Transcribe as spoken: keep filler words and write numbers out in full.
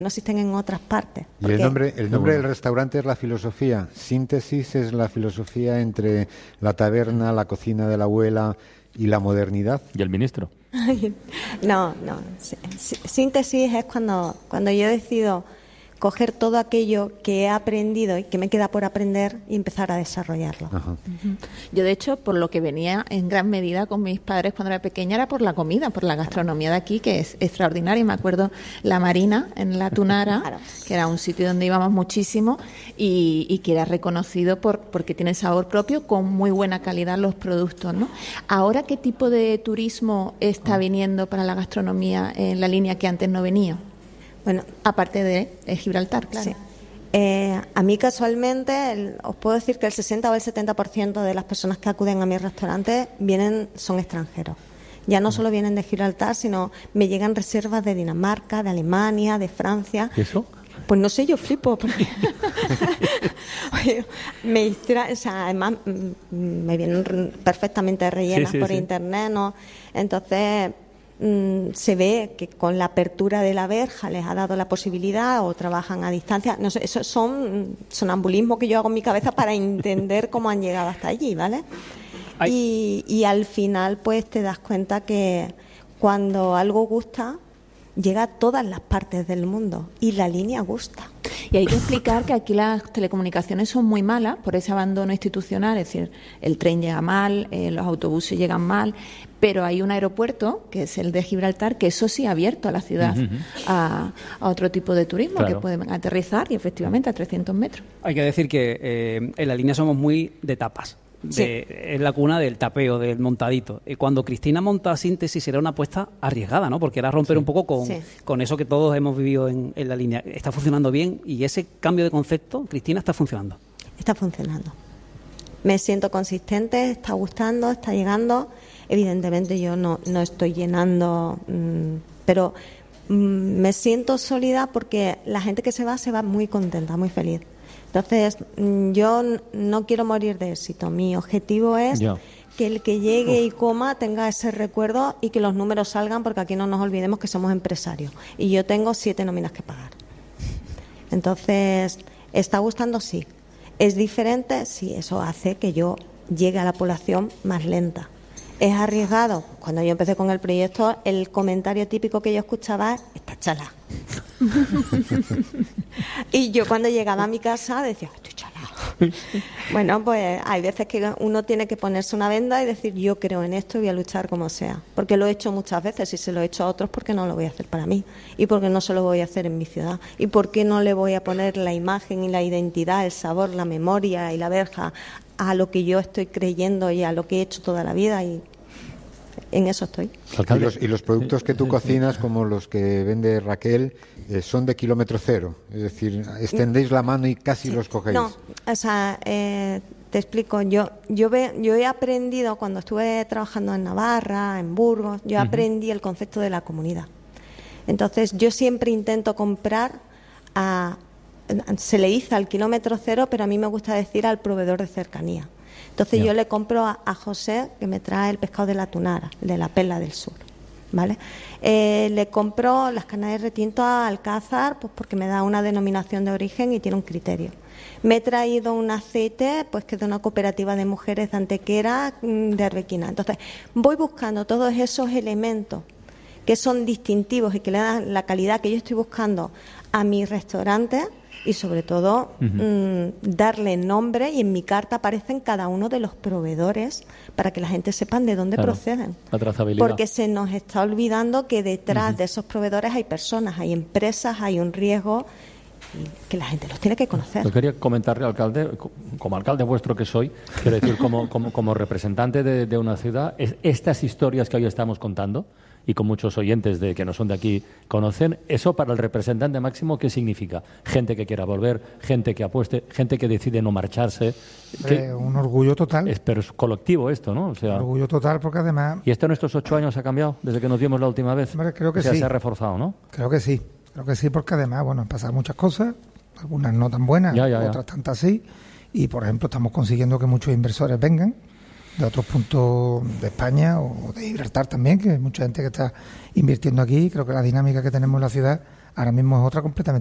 no existen en otras partes. Y el nombre, el nombre del restaurante es la filosofía. Síntesis es la filosofía entre la taberna, la cocina de la abuela y la modernidad. ¿Y el ministro? No, no. Síntesis es cuando, cuando yo decido coger todo aquello que he aprendido y que me queda por aprender y empezar a desarrollarlo. Ajá. Uh-huh. Yo, de hecho, por lo que venía en gran medida con mis padres cuando era pequeña, era por la comida, por la gastronomía de aquí, que es extraordinaria. Y me acuerdo La Marina, en La Tunara, claro, que era un sitio donde íbamos muchísimo y, y que era reconocido por porque tiene sabor propio, con muy buena calidad los productos, ¿no? Ahora, ¿qué tipo de turismo está viniendo para la gastronomía en la línea que antes no venía? Bueno, aparte de, de Gibraltar, claro. Sí. Eh, a mí casualmente, el, os puedo decir que el sesenta o el setenta por ciento de las personas que acuden a mi restaurante vienen, son extranjeros. Ya no solo vienen de Gibraltar, sino me llegan reservas de Dinamarca, de Alemania, de Francia. ¿Y eso? Pues no sé, yo flipo. Porque Oye, me o sea, además me vienen perfectamente rellenas sí, sí, por sí. internet, ¿no? Entonces se ve que con la apertura de la verja les ha dado la posibilidad o trabajan a distancia. No sé, eso son sonambulismo que yo hago en mi cabeza para entender cómo han llegado hasta allí, ¿vale? Y, y al final pues te das cuenta que cuando algo gusta llega a todas las partes del mundo y la línea gusta. Y hay que explicar que aquí las telecomunicaciones son muy malas por ese abandono institucional, es decir, el tren llega mal, eh, los autobuses llegan mal, pero hay un aeropuerto, que es el de Gibraltar, que eso sí ha abierto a la ciudad uh-huh. a, a otro tipo de turismo, claro, que pueden aterrizar y efectivamente a trescientos metros. Hay que decir que eh, en la línea somos muy de tapas. De, sí. Es la cuna del tapeo, del montadito. Y cuando Cristina monta Síntesis era una apuesta arriesgada, ¿no? Porque era romper sí. un poco con, sí. con eso que todos hemos vivido en, en la línea. Está funcionando bien y ese cambio de concepto, Cristina, está funcionando. Está funcionando. Me siento consistente, está gustando, está llegando. Evidentemente yo no, no estoy llenando, mmm, pero mmm, me siento sólida porque la gente que se va, se va muy contenta, muy feliz. Entonces, yo no quiero morir de éxito. Mi objetivo es Yo. que el que llegue y coma tenga ese recuerdo y que los números salgan, porque aquí no nos olvidemos que somos empresarios. Y yo tengo siete nóminas que pagar. Entonces, ¿está gustando? Sí. ¿Es diferente? Sí, eso hace que yo llegue a la población más lenta. ¿Es arriesgado? Cuando yo empecé con el proyecto, el comentario típico que yo escuchaba es: está chala. Y yo cuando llegaba a mi casa decía: estoy chala. Bueno, pues hay veces que uno tiene que ponerse una venda y decir: yo creo en esto y voy a luchar como sea. Porque lo he hecho muchas veces y se lo he hecho a otros, porque no lo voy a hacer para mí. Y porque no se lo voy a hacer en mi ciudad. Y porque no le voy a poner la imagen y la identidad, el sabor, la memoria y la verja a lo que yo estoy creyendo y a lo que he hecho toda la vida. Y en eso estoy. Y los, y los productos que tú cocinas, como los que vende Raquel, eh, son de kilómetro cero. Es decir, extendéis la mano y casi sí. los cogéis. No, o sea, eh, te explico. Yo yo, ve, yo he aprendido, cuando estuve trabajando en Navarra, en Burgos, yo uh-huh. aprendí el concepto de la comunidad. Entonces, yo siempre intento comprar a... Se le dice al kilómetro cero, pero a mí me gusta decir al proveedor de cercanía. Entonces yeah. yo le compro a, a José, que me trae el pescado de la Tunara, de la Perla del Sur, ¿vale? Eh, le compro las carnes de retinto a Alcázar, pues porque me da una denominación de origen y tiene un criterio. Me he traído un aceite, pues que es de una cooperativa de mujeres de Antequera, de Arbequina. Entonces voy buscando todos esos elementos que son distintivos y que le dan la calidad que yo estoy buscando a mi restaurante. Y sobre todo uh-huh. mmm, darle nombre, y en mi carta aparecen cada uno de los proveedores para que la gente sepan de dónde claro, proceden. La trazabilidad. Porque se nos está olvidando que detrás uh-huh. de esos proveedores hay personas, hay empresas, hay un riesgo, y que la gente los tiene que conocer. Yo quería comentarle, alcalde, como alcalde vuestro que soy, quiero decir, como, como, como representante de, de una ciudad, es, estas historias que hoy estamos contando, y con muchos oyentes de que no son de aquí conocen, eso para el representante máximo, ¿qué significa? Gente que quiera volver, gente que apueste, gente que decide no marcharse. Que, eh, un orgullo total. Es, pero es colectivo esto, ¿no? O sea, un orgullo total, porque además... ¿Y esto en estos ocho años ha cambiado desde que nos vimos la última vez? Hombre, creo que o sea, sí. se ha reforzado, ¿no? Creo que sí, creo que sí, porque además, bueno, han pasado muchas cosas, algunas no tan buenas, ya, ya, otras ya. tantas sí, y por ejemplo estamos consiguiendo que muchos inversores vengan de otros puntos de España o de Gibraltar también, que hay mucha gente que está invirtiendo aquí. Creo que la dinámica que tenemos en la ciudad ahora mismo es otra completamente